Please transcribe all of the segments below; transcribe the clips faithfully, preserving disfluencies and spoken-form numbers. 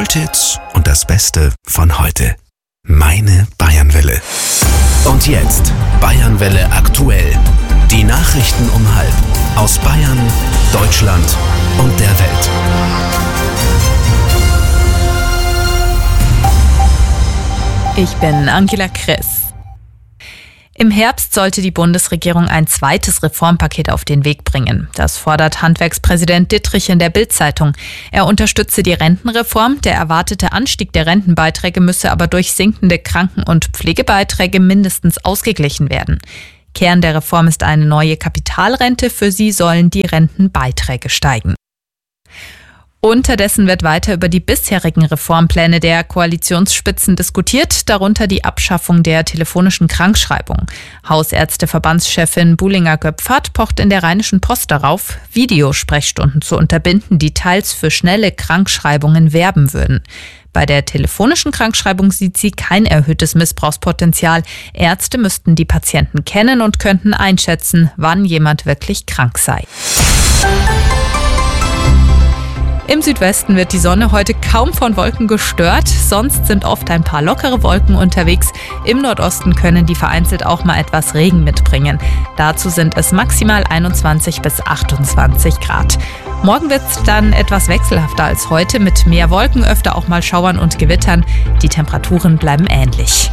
Kulthits und das Beste von heute. Meine Bayernwelle. Und jetzt Bayernwelle aktuell. Die Nachrichten um halb aus Bayern, Deutschland und der Welt. Ich bin Angela Kress. Im Herbst sollte die Bundesregierung ein zweites Reformpaket auf den Weg bringen. Das fordert Handwerkspräsident Dittrich in der Bild-Zeitung. Er unterstütze die Rentenreform. Der erwartete Anstieg der Rentenbeiträge müsse aber durch sinkende Kranken- und Pflegebeiträge mindestens ausgeglichen werden. Kern der Reform ist eine neue Kapitalrente. Für sie sollen die Rentenbeiträge steigen. Unterdessen wird weiter über die bisherigen Reformpläne der Koalitionsspitzen diskutiert, darunter die Abschaffung der telefonischen Krankschreibung. Hausärzteverbandschefin Buhlinger-Göpfert pocht in der Rheinischen Post darauf, Videosprechstunden zu unterbinden, die teils für schnelle Krankschreibungen werben würden. Bei der telefonischen Krankschreibung sieht sie kein erhöhtes Missbrauchspotenzial. Ärzte müssten die Patienten kennen und könnten einschätzen, wann jemand wirklich krank sei. Im Südwesten wird die Sonne heute kaum von Wolken gestört, sonst sind oft ein paar lockere Wolken unterwegs. Im Nordosten können die vereinzelt auch mal etwas Regen mitbringen. Dazu sind es maximal einundzwanzig bis achtundzwanzig Grad. Morgen wird es dann etwas wechselhafter als heute, mit mehr Wolken, öfter auch mal Schauern und Gewittern. Die Temperaturen bleiben ähnlich.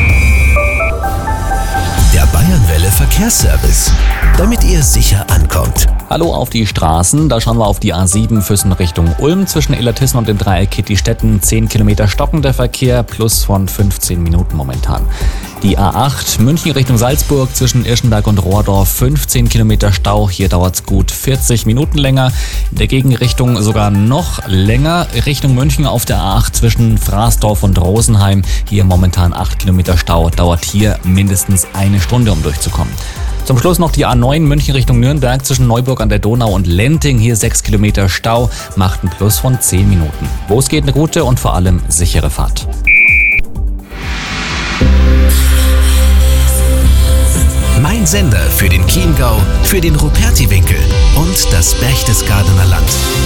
Der Bayernwelle Verkehrsservice, damit ihr sicher ankommt. Hallo auf die Straßen, da schauen wir auf die A sieben Füssen Richtung Ulm zwischen Illertissen und dem Dreieck Kittistetten. zehn Kilometer stockender Verkehr, plus von fünfzehn Minuten momentan. Die A acht München Richtung Salzburg zwischen Irschenberg und Rohrdorf, fünfzehn Kilometer Stau. Hier dauert es gut vierzig Minuten länger. In der Gegenrichtung sogar noch länger. Richtung München auf der A acht zwischen Fraßdorf und Rosenheim. Hier momentan acht Kilometer Stau. Dauert hier mindestens eine Stunde, um durchzukommen. Zum Schluss noch die A neun München Richtung Nürnberg zwischen Neuburg an der Donau und Lenting. Hier sechs Kilometer Stau, macht ein Plus von zehn Minuten. Wo es geht, eine gute und vor allem sichere Fahrt. Mein Sender für den Chiemgau, für den Rupertiwinkel und das Berchtesgadener Land.